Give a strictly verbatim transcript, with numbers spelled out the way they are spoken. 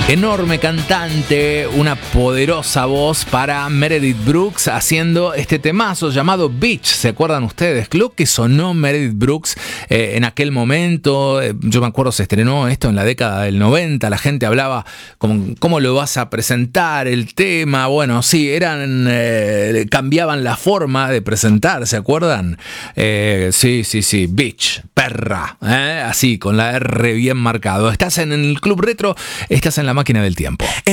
Enorme cantante, una poderosa voz para Meredith Brooks haciendo este temazo llamado Beach. ¿Se acuerdan ustedes? Creo que sonó Meredith Brooks eh, en aquel momento. Eh, yo me acuerdo, se estrenó esto en la década del noventa. La gente hablaba como, ¿cómo lo vas a presentar? El tema. Bueno, sí, eran eh, cambiaban la forma de presentar, ¿se acuerdan? Eh, sí, sí, sí. Beach, perra. ¿eh? Así, con la R bien marcado. Estás en el Club Retro, estás en la máquina del tiempo.